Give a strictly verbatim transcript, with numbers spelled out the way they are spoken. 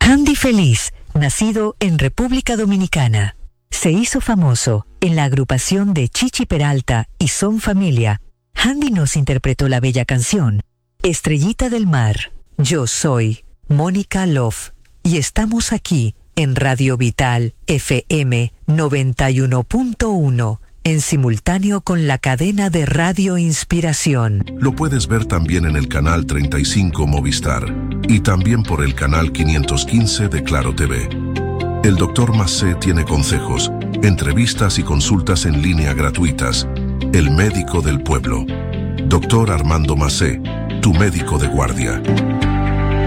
Handy Feliz, nacido en República Dominicana, se hizo famoso en la agrupación de Chichi Peralta y Son Familia. Handy nos interpretó la bella canción Estrellita del Mar. Yo soy Mónica Love y estamos aquí en Radio Vital F M noventa y uno punto uno, en simultáneo con la cadena de Radio Inspiración. Lo puedes ver también en el canal treinta y cinco Movistar y también por el canal quinientos quince de Claro T V. El doctor Macé tiene consejos, entrevistas y consultas en línea gratuitas. El médico del pueblo. Doctor Armando Macé, tu médico de guardia.